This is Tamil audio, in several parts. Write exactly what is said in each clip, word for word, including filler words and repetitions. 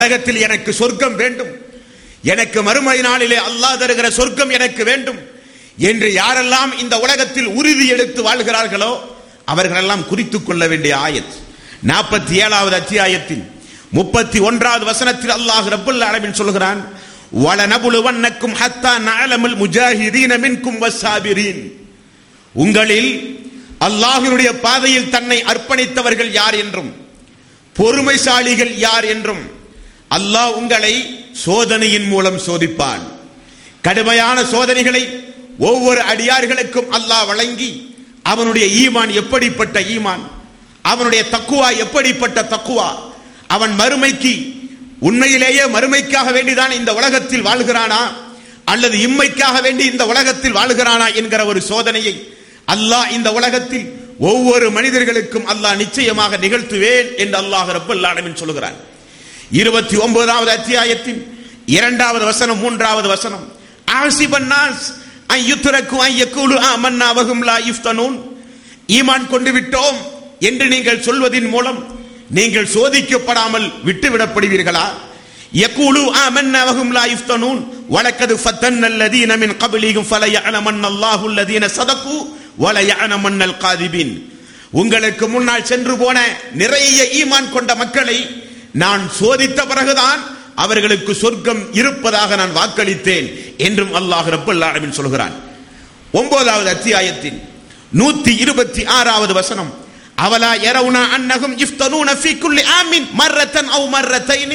உலகத்தில் எனக்கு சொர்க்கம் வேண்டும், எனக்கு மறுமை நாளிலே அல்லாஹ் தருகிற சொர்க்கம் எனக்கு வேண்டும் என்று யாரெல்லாம் இந்த உலகத்தில் உறுதி எடுத்து வாழ்கிறார்களோ அவர்களெல்லாம் குறித்துக் கொள்ள வேண்டிய ஆயத் நாற்பத்தி ஏழாவது அத்தியாயத்தில் முப்பத்தி ஒன்றாவது வசனத்தில் அல்லாஹ் ரப்பல் ஆலமீன் சொல்கிறான், வலனபுலுவன்னக்கும் ஹத்தா நஅலமல் முஜாஹிதீன மின்கும் வஸ்ஸாபிரீன். உங்களில் அல்லாஹ்வினுடைய பாதையில் தன்னை அர்ப்பணித்தவர்கள் யார் என்றும் பொறுமைசாலிகள் யார் என்றும் அல்லாஹ் உங்களை சோதனையின் மூலம் சோதிப்பான். கடுமையான சோதனைகளை ஒவ்வொரு அடியார்களுக்கும் அல்லாஹ் வழங்கி அவனுடைய ஈமான் எப்படிப்பட்ட ஈமான், அவனுடைய தக்குவா எப்படிப்பட்ட தக்குவா, அவன் மறுமைக்கு உண்மையிலேயே மறுமைக்காக வேண்டிதான் இந்த உலகத்தில் வாழ்கிறானா அல்லது இம்மைக்காக வேண்டி இந்த உலகத்தில் வாழ்கிறானா என்கிற ஒரு சோதனையை அல்லாஹ் இந்த உலகத்தில் ஒவ்வொரு மனிதர்களுக்கும் அல்லாஹ் நிச்சயமாக நிகழ்த்துவேன் என்று அல்லாஹ் ரப்பல் ஆலமீன் சொல்கிறான். இருபத்தி ஒன்பதாவது அத்தியாயத்தின் இரண்டாவது வசனம் மூன்றாவது வசனம், ஆசிபன்னாஸ் அன் யுத்ரகு அன் யகூலு ஆமன்னா வஹும் லா யுஃப்தனூன். ஈமான் கொண்டு விட்டோம் என்று நீங்கள் சொல்வதின் மூலம் நீங்கள் சோதிக்கப்படாமல் விட்டுவிடப்படுவீர்களா? யகூலு ஆமன்னா வஹும் லா யுஃப்தனூன் வலக்கது ஃபத்தன்னல் லதீன மின் கப்லிஹிம் ஃபலயஅலமன்னல்லாஹு அல்லதீன ஸதகு வலயஅலமன்னல் காதிபீன். உங்களுக்கு முன்னால் சென்று போன நிறைய ஈமான் கொண்ட மக்களை நான் சோதித்த பிறகுதான் அவர்களுக்கு சொர்க்கம் இருப்பதாக நான் வாக்களித்தேன் என்றும் அல்லாஹ் ரப்பல் ஆலமீன் சொல்கிறான். ஒன்பதாவது அத்தியாயத்தின் நூற்றி இருபத்தி ஆறாவது வசனம், அவலா யரவுனா அன்னஹும் யுஃப்தனூன ஃபீ குல்லி ஆமின் மர்ரத்தன் அவ் மர்ரத்தைனி.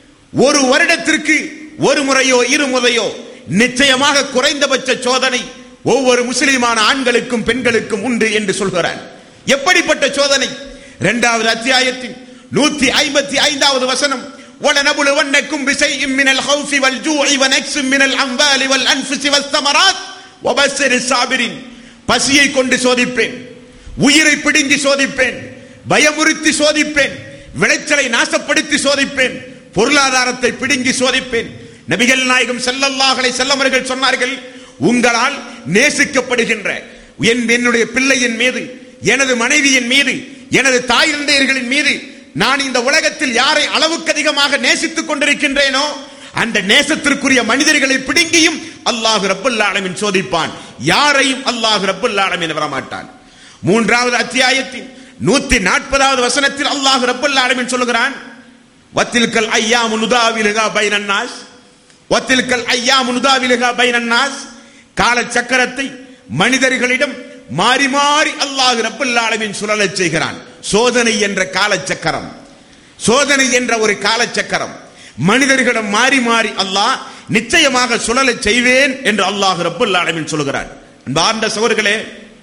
ஒரு வருடத்திற்கு ஒரு முறையோ இரு முறையோ நிச்சயமாக குறைந்தபட்ச சோதனை ஒவ்வொரு முஸ்லிமான ஆண்களுக்கும் பெண்களுக்கும் உண்டு என்று சொல்கிறான். எப்படிப்பட்ட சோதனை? இரண்டாவது அத்தியாயத்தின் நூற்றி ஐம்பத்தி ஐந்தாவது வசனம், وَلَنَبْلُوَنَّكُمْ بِشَيْءٍ مِنَ الْخَوْفِ وَالْجُوعِ وَنَقْصٍ مِنَ الْأَمْوَالِ وَالْأَنْفُسِ وَالثَّمَرَاتِ وَبَشِّرِ الصَّابِرِينَ. பசியை கொண்டு சோதிப்பேன், உயிரை பிடுங்கி சோதிப்பேன், பயமுறுத்தி சோதிப்பேன், விளைச்சலை நாசப்படுத்தி சோதிப்பேன், பொருளாதாரத்தை பிடுங்கி சோதிப்பேன். நபிகள் நாயகம் ஸல்லல்லாஹு அலைஹி வஸல்லம் அவர்கள் சொன்னார்கள், உங்களால் நேசிக்கப்படுகின்ற என்னுடைய பிள்ளையின் மீது, எனது மனைவியின் மீது, எனது தாய் தந்தையர்களின் மீது நான் இந்த உலகத்தில் யாரை அளவுக்கு அதிகமாக நேசித்துக் கொண்டிருக்கின்றேனோ அந்த நேசத்திற்குரிய மனிதர்களை பிடுங்கியும் அல்லாஹ் ரப்பல் ஆலமீன் சோதிப்பான். யாரையும் அல்லாஹ் ரப்பல் ஆலமீன் வரமாட்டான். மூன்றாவது அத்தியாயத்தின் நூற்றி நாற்பதாவது வசனத்தில் அல்லாஹ் ரப்பல் ஆலமீன் சொல்கிறான், வத்தில்கல் ஐயாமு நுதாவிலுகா பைனன் நாஸ் வத்தில்கல் ஐயாமு நுதாவிலுகா பைனன் நாஸ். கால சக்கரத்தை மனிதர்களிடம் மாறி மாறி அல்லாஹ் ரப்பல் ஆலமீன் சுழலச் செய்கிறான். சோதனை என்ற காலச்சக்கரம், சோதனை என்ற ஒரு காலச்சக்கரம் மனிதர்களிடம் மாறி மாறி அல்லாஹ் நிச்சயமாக சுழலச் செய்வேன் என்று அல்லாஹ் ரப்பல் ஆலமீன் சொல்கிறான். அன்பார்ந்த சகோதரர்களே,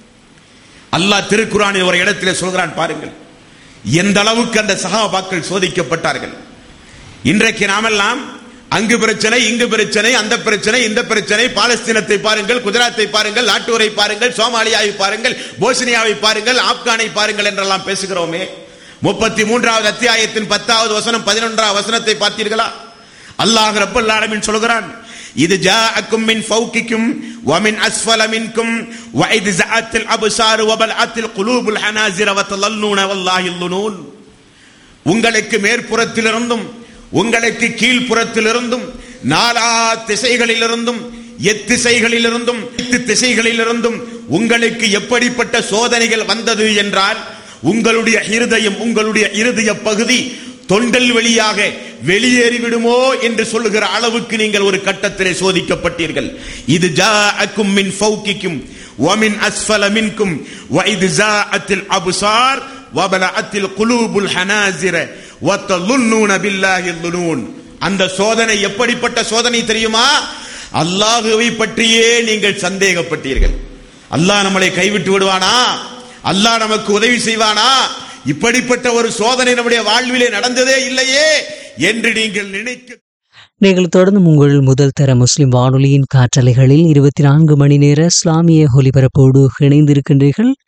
அல்லாஹ் திருக்குர்ஆனில் ஒரு இடத்திலே சொல்கிறான் பாருங்கள், எந்த அளவுக்கு அந்த சஹாபாக்கள் சோதிக்கப்பட்டார்கள். இன்றைக்கு நாமெல்லாம் அங்கு பிரச்சனை, இங்கு பிரச்சனை, அந்த பிரச்சனை, இந்த பிரச்சனை, பாலஸ்தீனத்தை பாருங்கள், குஜராத்தை பாருங்கள், நாட்டூரை பாருங்கள், சோமாலியாவை பாருங்கள், போஸ்னியாவை பாருங்கள், ஆப்கானை பாருங்கள் என்றெல்லாம் பேசுகிறோமே. முப்பத்தி மூன்றாவது அத்தியாயத்தின் பத்தாவது வசனம் பதினொன்றாவது வசனத்தை பார்த்தீர்களா? அல்லாஹ் ரப்பல் ஆலமீன் சொல்கிறான், இது ஜாஅக்கும் மின் ஃபௌகிக்கும் வ மின் அஸ்ஃபல மின்கும் வ இத் ஜஅத்தில் அப்சார் வ பல்அத்தில் குலூபுல் ஹனாஸிர வ தலல்லுன வல்லாஹில் லுனூன். உங்களுக்கு மேற்புறத்திலிருந்தும் உங்களுக்கு கீழ்ப்புறத்திலிருந்தும் நாலா திசைகளிலிருந்தும் எத்திசைகளிலிருந்தும் எட்டு திசைகளிலிருந்தும் உங்களுக்கு எப்படிப்பட்ட சோதனைகள் வந்தது என்றால் உங்களுடைய இருதயம், உங்களுடைய இருதய பகுதி தொண்டல் வழியாக வெளியேறிவிடுமோ என்று சொல்லுகிற அளவுக்கு நீங்கள் ஒரு கட்டத்திலே சோதிக்கப்பட்டீர்கள். இது ஜாஅக்கும் மின் ஃபௌகிக்கும் வ மின் அஸ்ஃபல மின்கும் வ இத் ஜாஅத்தில் அப்சார் வ பலஅத்தில் குலூபுல் ஹனாஸிர வ தலுன்னூன பில்லாஹில் லுனூன். அந்த சோதனை எப்படிப்பட்ட சோதனை தெரியுமா? அல்லாஹ்வை பற்றியே நீங்கள் சந்தேகப்பட்டீர்கள். அல்லாஹ் நம்மளை கைவிட்டு விடுவானா? அல்லாஹ் நமக்கு உதவி செய்வானா? இப்படிப்பட்ட ஒரு சோதனை நம்முடைய வாழ்விலே நடந்ததே இல்லையே என்று நீங்கள் நினைக்க. நீங்கள் தொடர்ந்து உங்கள் முதல் தர முஸ்லிம் வானொலியின் காற்றலைகளில் இருபத்தி நான்கு மணி நேர இஸ்லாமிய ஒலிபரப்போடு இணைந்திருக்கின்றீர்கள்.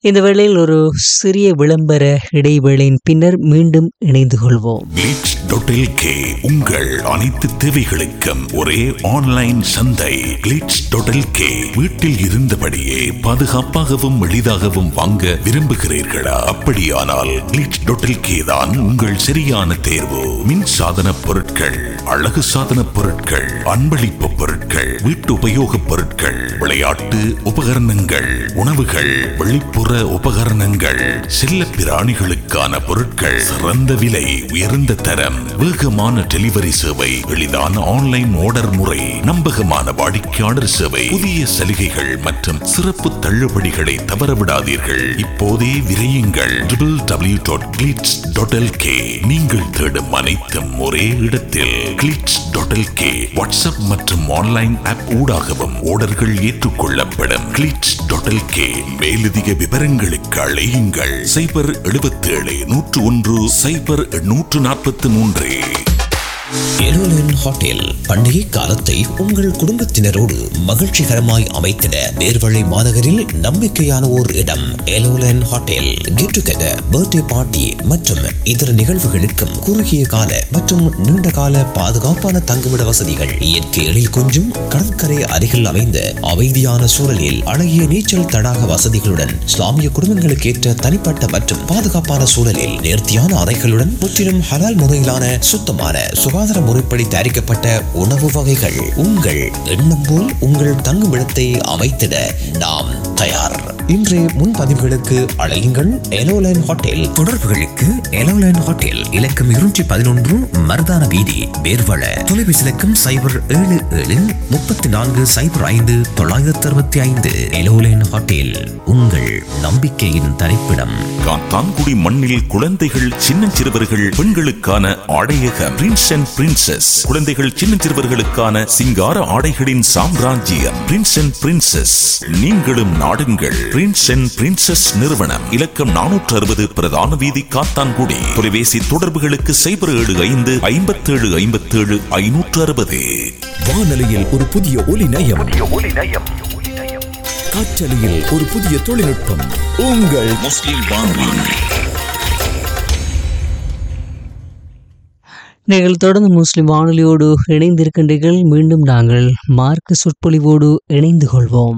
இந்த வேளையில் ஒரு சிறிய விளம்பர இடைவேளையின் பின்னர் மீண்டும் இணைந்து கொள்வோம். கிளிட்ஸ் டாட் எல் கே உங்கள் அனைத்து தேவைகளுக்கும் ஒரே ஆன்லைன் சந்தை. கிளிட்ஸ் டாட் எல் கே வீட்டில் இருந்தபடியே பாதுகாப்பாகவும் எளிதாகவும் வாங்க விரும்புகிறீர்களா? அப்படியானால் கிளிட்ஸ் டாட் எல் கே தான் உங்கள் சரியான தேர்வு. மின் சாதன பொருட்கள், அழகு சாதன பொருட்கள், அன்பளிப்பு பொருட்கள், வீட்டு உபயோக பொருட்கள், விளையாட்டு உபகரணங்கள், உணவுகள், வெளிப்புற உபகரணங்கள், செல்ல பிராணிகளுக்கான பொருட்கள், சிறந்த விலை, உயர்ந்த தரம், வேகமான டெலிவரி சேவை, எளிதான ஆன்லைன் ஆர்டர் முறை, நம்பகமான வாடிக்கையாளர் சேவை, புதிய சலுகைகள் மற்றும் சிறப்பு தள்ளுபடிகளை தவறவிடாதீர்கள். இப்போதே விரையுங்கள். W W W dot glitz dot L K. நீங்கள் தேடும் அனைத்தும் ஒரே இடத்தில். Glitz dot L K WhatsApp மற்றும் ஆன்லைன் ஆப் ஊடாகவும் ஆர்டர்கள் ஏற்றுக்கொள்ளப்படும். Glitz dot L K. மேலதிக விவரங்களுக்கு அழையுங்கள் சைபர் எழுபத்தி ஏழு நூற்று ஒன்று சைபர் நூற்று நாற்பத்தி மூன்று. எலோலன் ஹோட்டல் பண்டிகை காலத்தை உங்கள் குடும்பத்தினரோடு மகிழ்ச்சிகரமாய் அமைத்திட நேர்வழி மாநகரில் நம்பிக்கையான ஓர் இடம். எலோலன் hotel get together, birthday party மற்றும் இதர நிகழ்வுகளுக்கும் குறுகிய கால மற்றும் நீண்ட கால பாதுகாப்பான தங்குமிட வசதிகள், இயற்கை எழில் கொஞ்சம் கடற்கரை அருகில் அமைந்த அமைதியான சூழலில் அழகிய நீச்சல் தடாக வசதிகளுடன், இஸ்லாமிய குடும்பங்களுக்கு ஏற்ற தனிப்பட்ட மற்றும் பாதுகாப்பான சூழலில் நேர்த்தியான அறைகளுடன், முற்றிலும் ஹலால் முறையிலான சுத்தமான சுகாதார முறைப்படி தயாரிக்கப்பட்ட உணவு வகைகள். உங்கள் எண்ணம் போல் உங்கள் தங்குமிடத்தை அமைத்திட நாம் தயார். இன்றைய முன்பதிவுகளுக்கு அழையுங்கள் எலோலைன் ஹோட்டல். தொடர்புகளுக்கு எலோலைன் ஹோட்டல் இலக்கம் இருநூற்றி பதினொன்று மருதான வீதி, வேர்வள. தொலைபேசி இலக்கம் சைபர் ஏழு ஏழு முப்பத்தி நான்கு சைபர் ஐந்து தொள்ளாயிரத்தி அறுபத்தி ஐந்து. எலோலைன் ஹோட்டல் உங்கள் நம்பிக்கையின் தரிப்பிடம். காத்தான்குடி மண்ணில் குழந்தைகள், சின்னஞ்சிறுவர்கள், பெண்களுக்கான ஆடையகம் பிரின்ஸ் அண்ட் பிரின்சஸ். குழந்தைகள், சின்னஞ்சிறுவர்களுக்கான சிங்கார ஆடைகளின் சாம்ராஜ்யம் பிரின்ஸ் அண்ட் பிரின்சஸ். நீங்களும் நாடுங்கள். பிரின்ஸ் அண்ட் பிரின்சஸ் நிறுவனம், இலக்கம் நானூற்று அறுபது பிரதான வீதி, காத்தான்குடி. தொலைபேசி தொடர்புகளுக்கு சைபர் ஏழு ஐந்து ஐம்பத்தி ஏழு ஐம்பத்தி ஏழு ஐநூற்று அறுபது. வானொலியில் ஒரு புதிய ஒலி நயம், காற்றலையில் ஒரு புதிய தொழில்நுட்பம். உங்கள் முஸ்லிம் வானொலி. நீங்கள் தொடர்ந்து முஸ்லிம் வானொலியோடு இணைந்திருக்கின்றீர்கள். மீண்டும் நாங்கள் மார்க்க சொற்பொழிவோடு இணைந்து கொள்வோம்.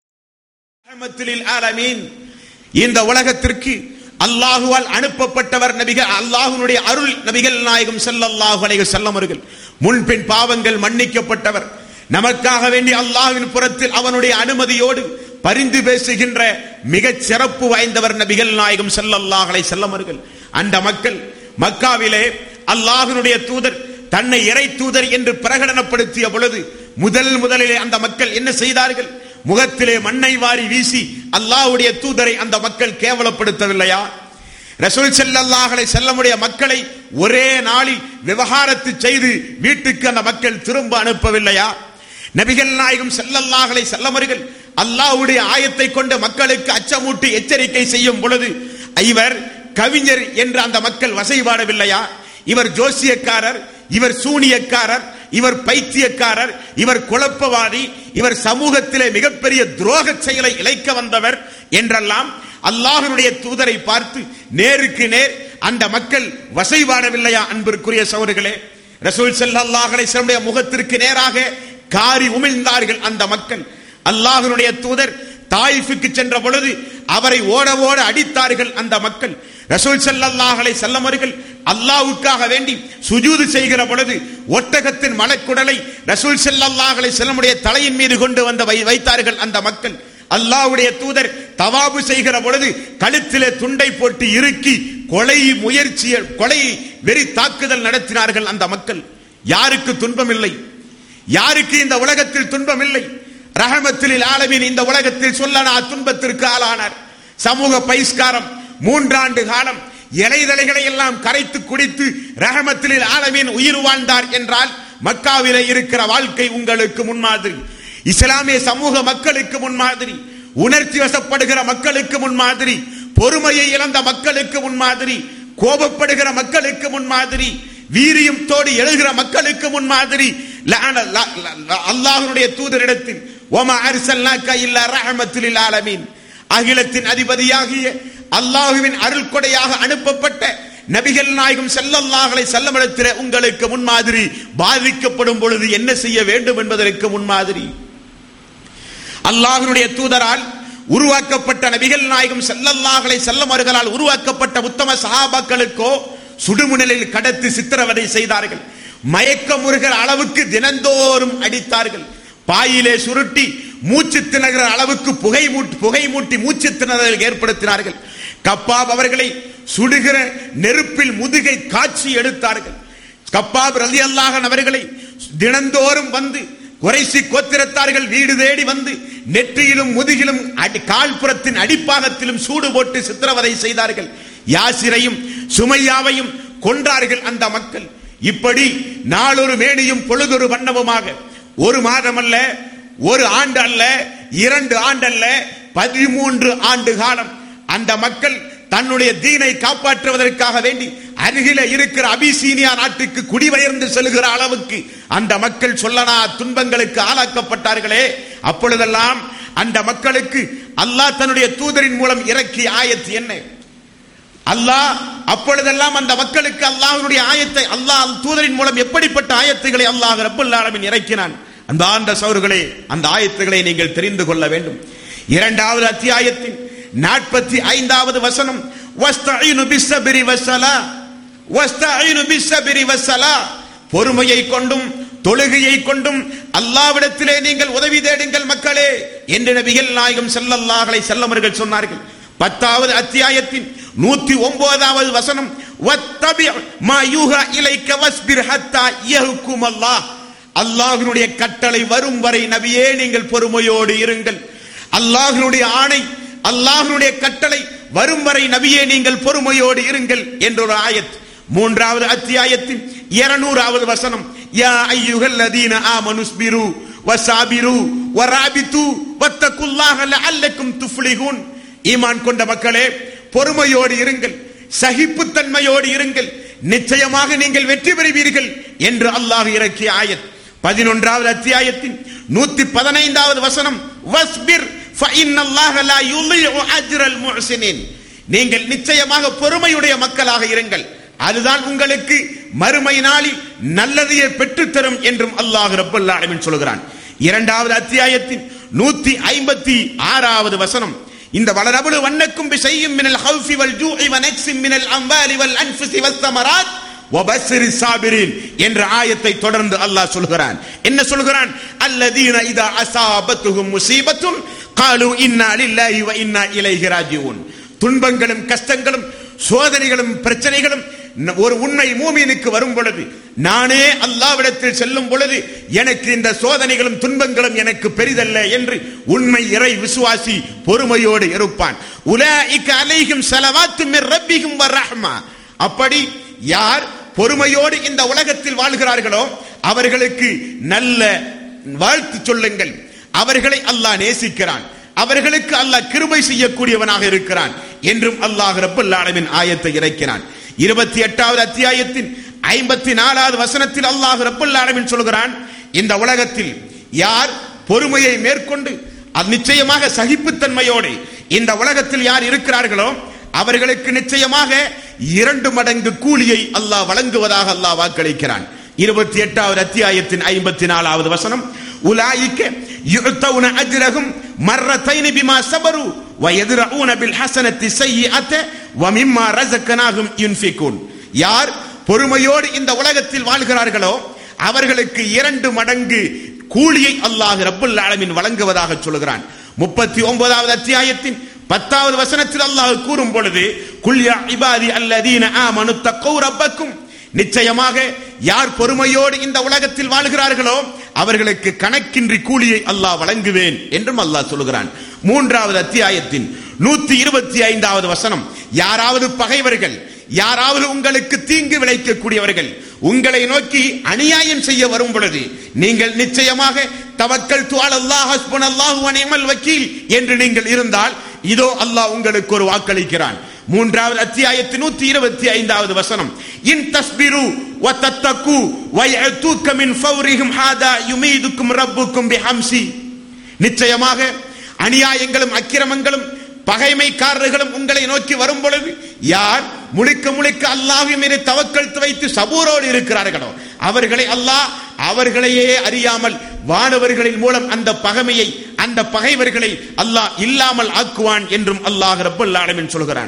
இந்த உலகத்திற்கு அல்லாஹுவால் அனுப்பப்பட்டவர் நபிகள், அல்லாஹ்வுடைய அருள் நபிகள் நாயகம் ஸல்லல்லாஹு அலைஹி வஸல்லம் அவர்கள். முன்பின் பாவங்கள் மன்னிக்கப்பட்டவர். நமக்காக வேண்டி அல்லாஹ்வின் புறத்தில் அவனுடைய அனுமதியோடு பரிந்து பேசுகின்ற மிகச் சிறப்பு வாய்ந்தவர் நபிகள் நாயகம் ஸல்லல்லாஹு அலைஹி வஸல்லம் அவர்கள். அந்த மக்கள் மக்காவிலே அல்லாஹ்வினுடைய தூதர் தன்னை இறை தூதர் என்று பிரகடனப்படுத்திய பொழுது முதல் முதலிலே அந்த மக்கள் என்ன செய்தார்கள்? முகத்திலே மண்ணை வாரி வீசி அல்லாஹ்வுடைய தூதரை அந்த மக்கள் கேவலப்படுத்தவில்லையா? ரசூல் ஸல்லல்லாஹு அலைஹி வஸல்லமுடைய மக்களை ஒரே நாளில் விவகாரத்து செய்து வீட்டுக்கு அந்த மக்கள் திரும்ப அனுப்பவில்லையா? நபிகள் நாயகம் ஸல்லல்லாஹு அலைஹி வஸல்லம் அவர்கள் அல்லாஹ்வுடைய ஆயத்தை கொண்டு மக்களுக்கு அச்சமூட்டி எச்சரிக்கை செய்யும் பொழுது இவர் கவிஞர் என்று அந்த மக்கள் வசைபாடவில்லையா? இவர் ஜோசியக்காரர், இவர் சூனியக்காரர், இவர் பைத்தியக்காரர், இவர் குழப்பவாதி, இவர் சமூகத்திலே மிகப்பெரிய துரோக செயலை இழைக்க வந்தவர் என்றெல்லாம் அல்லாஹ்வுடைய தூதரை பார்த்து நேருக்கு நேர் அந்த மக்கள் வசைபாடவில்லையா? அன்பிற்குரிய சகோதரர்களே, ரசூல் ஸல்லல்லாஹு அலைஹி வஸல்லம் முகத்திற்கு நேராக காரி உமிழ்ந்தார்கள் அந்த மக்கள். அல்லாஹ்வுடைய தூதர் தாயிஃபுக்கு சென்ற பொழுது அவரை ஓட ஓட அடித்தார்கள் அந்த மக்கள். ரசூல் ஸல்லல்லாஹு அலைஹி வஸல்லம் அவர்கள் அல்லாஹ்வுக்காக வேண்டி சுஜூது செய்கிற பொழுது ஒட்டகத்தின் மலக்குடலை ரசூல் ஸல்லல்லாஹு அலைஹி வஸல்லம் உடைய தலையின் மீது கொண்டு வந்து வைத்தார்கள் அந்த மக்கள். அல்லாஹ்வுடைய தூதர் தவாபு செய்கிற பொழுது கழுத்திலே துண்டை போட்டு இறுக்கி கொலை முயற்சி, கொலை வெறி தாக்குதல் நடத்தினார்கள் அந்த மக்கள். யாருக்கு துன்பம் இல்லை? யாருக்கு இந்த உலகத்தில் துன்பம் இல்லை? ரஹமத்துல் ஆலமீன் இந்த உலகத்தில் சொல்லனா துன்பத்திற்கு ஆளானார். சமூக பைஸ்காரம் மூன்றாண்டு காலம் இலைதலைகளை எல்லாம் கரைத்து குடித்து ரஹமத்துல் ஆலமீன் உயிர் வாழ்ந்தார் என்றால் மக்காவிலே இருக்கிற வாழ்க்கை உங்களுக்கு முன்மாதிரி, இஸ்லாமிய சமூக மக்களுக்கு முன்மாதிரி, உணர்ச்சி வசப்படுகிற மக்களுக்கு முன்மாதிரி, பொறுமையை இழந்த மக்களுக்கு முன்மாதிரி, கோபப்படுகிற மக்களுக்கு முன்மாதிரி, வீரியம் தோடி எழுகிற மக்களுக்கு முன்மாதிரி. அல்லாஹ்வுடைய தூதரிடத்தில் வமா அர்ஸல்னாக இல்லா ரஹமத்துல் ஆலமீன், அகிலத்தின் அதிபதியாகிய அல்லாஹுவின் அருள் கொடையாக அனுப்பப்பட்ட நபிகள் நாயகம் ஸல்லல்லாஹு அலைஹி வஸல்லம் இடத்திலே உங்களுக்கு முன்மாதிரி, பாதிக்கப்படும் பொழுது என்ன செய்ய வேண்டும் என்பதற்கு முன்மாதிரி. அல்லாஹ்வுடைய தூதரால் உருவாக்கப்பட்ட நபிகள் நாயகம் ஸல்லல்லாஹு அலைஹி வஸல்லம் அவர்களால் உருவாக்கப்பட்ட உத்தம சஹாபாக்களுக்கோ சுடுமுனையில் கடத்தி சித்திரவதை செய்தார்கள். மயக்கமுறுகிற அளவுக்கு தினந்தோறும் அடித்தார்கள். பாயிலே சுருட்டி மூச்சு திணறுகிற அளவுக்கு புகை மூட்டி புகை மூட்டி மூச்சு திணறல் ஏற்படுத்தினார்கள். கப்பாப் அவர்களை சுடுகிற நெருப்பில் முதுகை காட்சி எடுத்தார்கள். கப்பாப் ரலியல்லாஹு அன்ஹு அவர்களை தினந்தோறும் வந்து குறைசி கோத்திரத்தார்கள் வீடு தேடி வந்து நெற்றியிலும் முதுகிலும் கால்புறத்தின் அடிப்பாகத்திலும் சூடு போட்டு சித்திரவதை செய்தார்கள். யாசிரையும் சுமையாவையும் கொன்றார்கள் அந்த மக்கள். இப்படி நாளொரு மேனியும் பொழுதொரு வண்ணமுமாக ஒரு மாதம் அல்ல, ஒரு ஆண்டு அல்ல, இரண்டு ஆண்டு அல்ல, பதிமூன்று ஆண்டு காலம் அந்த மக்கள் தன்னுடைய தீனை காப்பாற்றுவதற்காக வேண்டி அருகில இருக்கிற அபிசீனியா நாட்டுக்கு குடிபெயர்ந்து செல்கிற அளவுக்கு அந்த மக்கள் சொல்லனா துன்பங்களுக்கு ஆளாக்கப்பட்டார்களே. அப்பொழுதெல்லாம் அந்த மக்களுக்கு அல்லாஹ் தன்னுடைய தூதரின் மூலம் இறக்கிய ஆயத்து என்ன? அல்லாஹ் அப்பொழுதெல்லாம் அந்த மக்களுக்கு அல்லாஹ்வுடைய ஆயத்தை அல்லாஹ் தூதரின் மூலம் எப்படிப்பட்ட ஆயத்துகளை அல்லாஹ் ரப்பல் ஆலமீன் இறக்கினான். அந்த ஆண்ட சௌர்களை அந்த ஆயத்துகளை நீங்கள் தெரிந்து கொள்ள வேண்டும். இரண்டாவது அத்தியாயத்தின் நாற்பத்தி ஐந்தாவது வசனம், வஸ்தஈனு பிஸ்ஸபிரி வஸ்ஸலா வஸ்தஈனு பிஸ்ஸபிரி வஸ்ஸலா, பொறுமையை கொண்டும் தொழுகையை கொண்டும் அல்லாஹ்விடத்திலே நீங்கள் உதவி தேடுங்கள் மக்களே என்று நபிகள் நாயகம் ஸல்லல்லாஹு அலைஹி வஸல்லம் அவர்கள் சொன்னார்கள். பத்தாவது அத்தியாயத்தின் நூற்றி ஒன்பதாவது வசனம், வத்தபி மா யூஹா இலைக வஸ்பிர் ஹத்தா யஹ்கும் அல்லாஹ், அல்லாஹ்வுடைய கட்டளை வரும் வரை நபியே நீங்கள் பொறுமையோடு இருங்கள். அல்லாஹ்வுடைய ஆணை, அல்லாஹ்வுடைய கட்டளை வரும் வரை நபியே நீங்கள் பொறுமையோடு இருங்கள் என்ற ஒரு ஆயத். மூன்றாவது அத்தியாயத்தின் இருநூறாவது வசனம், யா அய்யுஹல்லதீன ஆமனுஸ்பிரு வஸாபிரு வராபிது வத்தகுல்லாஹ லஅல்லக்கும் துஃப்லிஹூன், ஈமான் கொண்ட மக்களே பொறுமையோடு இருங்கள், சகிப்புத்தன்மையோடு இருங்கள், நிச்சயமாக நீங்கள் வெற்றி பெறுவீர்கள் என்று அல்லாஹ் இறக்கிய ஆயத். பதினொன்றாவது அத்தியாயத்தின் நூற்றி பதினைந்தாவது வசனம், வஸ்பிர் ஃபஇன்னல்லாஹ லா யுலிஉ அஜ்ரல் முஹ்சினீன், நீங்கள் நிச்சயமாக பொறுமையுடைய மக்களாக இருங்கள், அதுதான் உங்களுக்கு மறுமை நாளில் நல்லதையே பெற்றுத்தரும் என்றும் அல்லாஹ் ரப்பல் ஆலமீன் சொல்கிறான். இரண்டாவது அத்தியாயத்தின் நூற்றி ஐம்பத்தி ஆறாவது வசனம், இந்த வளரபுல வண்ணக்கும் பிஷையும் மினல் ஹௌஃபி வல் ஜூஇ வ நக்ஸிம் மினல் அம்வாலி வல் அன்ஃபுஸி வஸ் ஸமராத் வ பஸ்ஸிரி ஸாபிரீன் என்ற ஆயத்தை தொடர்ந்து அல்லாஹ் சொல்கிறான். என்ன சொல்கிறான்? அல்லதீன இதா அஸாபத்துஹும் முஸீபத்துன் காலு இன்னா லில்லாஹி வ இன்னா இலைஹி ராஜிஊன், துன்பங்களும் கஷ்டங்களும் சோதனைகளும் பிரச்சனைகளும் ஒரு உண்மை மூமினுக்கு வரும் பொழுது, நானே அல்லாஹ்விடத்தில் செல்லும் பொழுது எனக்கு இந்த சோதனைகளும் துன்பங்களும் எனக்கு பெரிதல்ல என்று உண்மை இறை விசுவாசி பொறுமையோடு இருப்பான். உலாயிக அலைஹிம் ஸலவாத்தும் மிர் ரப்பிஹிம் வ ரஹ்மா, அப்படி யார் பொறுமையோடு இந்த உலகத்தில் வாழ்கிறார்களோ அவர்களுக்கு நல்ல வாழ்த்து சொல்லுங்கள். அவர்களை அல்லாஹ் நேசிக்கிறான், அவர்களுக்கு அல்லாஹ் கிருபை செய்யக்கூடியவனாக இருக்கிறான் என்றும் அல்லாஹ் ரப்பல் ஆலமீன் ஆயத்தை இறக்கினான். இருபத்தி எட்டாவது அத்தியாயத்தின் ஐம்பத்தி நாலாவது வசனத்தில் அல்லாஹ் ரப்பல் ஆலமீன் சொல்கிறான், இந்த உலகத்தில் யார் பொறுமையை மேற்கொண்டு நிச்சயமாக சகிப்புத்தன்மையோடு இந்த உலகத்தில் யார் இருக்கிறார்களோ அவர்களுக்கு நிச்சயமாக இரண்டு மடங்கு கூலியை அல்லாஹ் வழங்குவதாக அல்லாஹ் வாக்களிக்கிறான். இருபத்தி எட்டாவது அத்தியாயத்தின் ஐம்பத்தி நாலாவது வசனம், உலாயிக யுஅத்தவுன அஜ்ரஹும் மர்ரத்தைனி பிமா ஸபரு வ யத்ரஊன பில் ஹஸனத்தி ஸய்யிஅத வ மிம்மா ரஸக்னாஹும் யுன்ஃபிகூன், யார் பொறுமையோடு இந்த உலகத்தில் வாழ்கிறார்களோ அவர்களுக்கு இரண்டு மடங்கு கூலியை அல்லாஹ் ரப்பல் ஆலமீன் வழங்குவதாக சொல்கிறான். முப்பத்தி ஒன்பதாவது அத்தியாயத்தின் பத்தாவது வசனத்தில் அல்லாஹ் கூறும் பொழுது, குல் யா இபாதி அல்லதீன ஆமனு தக்கௌ ரப்பக்கும், நிச்சயமாக யார் பொறுமையோடு இந்த உலகத்தில் வாழ்கிறார்களோ அவர்களுக்கு கணக்கின்றி கூலியை அல்லாஹ் வழங்குவேன் என்றும் அல்லாஹ் சொல்கிறான். மூன்றாவது அத்தியாயத்தின் நூற்றி இருபத்தி ஐந்தாவது வசனம், யாராவது பகைவர்கள், யாராவது உங்களுக்கு தீங்கு விளைக்கக்கூடியவர்கள் உங்களை நோக்கி அநியாயம் செய்ய வரும் பொழுது நீங்கள் நிச்சயமாக தவக்கல்து அலல்லாஹ் ஹஸ்புனல்லாஹு வ நிஅமல் வக்கீல் என்று நீங்கள் இருந்தால் இதோ அல்லாஹ் உங்களுக்கு ஒரு வாக்களிக்கிறான். மூன்றாவது அத்தியாயத்தின் நூற்றி இருபத்தி ஐந்தாவது வசனம், இன் தஸ்பிரு வ தத்தகு வ யஅதுக மின் ஃபௌரிஹிம் ஹாதா யுமீதுக்கும் ரப்புக்கும் பிஹம்சி, நிச்சயமாக அநியாயங்களும் அக்கிரமங்களும் பகைமைக்காரர்களும் உங்களை நோக்கி வரும் பொழுது யார் முழுக்க முழுக்க அல்லாஹ்வின் மீது தவக்கல் வைத்து சபூரோடு இருக்கிறார்களோ அவர்களை அல்லாஹ் அவர்களையே அறியாமல் வானவர்களின் மூலம் அந்த பகைமையை அந்த பகைவர்களை அல்லாஹ் இல்லாமல் ஆக்குவான் என்றும் அல்லாஹ் ரப்பல் ஆலமீன் சொல்கிறான்.